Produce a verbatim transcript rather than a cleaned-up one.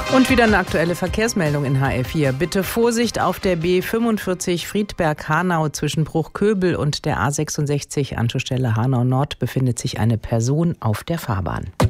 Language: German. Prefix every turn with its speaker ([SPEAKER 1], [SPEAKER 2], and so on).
[SPEAKER 1] Und wieder eine aktuelle Verkehrsmeldung in H R vier. Bitte Vorsicht auf der B fünfundvierzig Friedberg-Hanau zwischen Bruchköbel und der A sechsundsechzig. Anschlussstelle Hanau Nord befindet sich eine Person auf der Fahrbahn.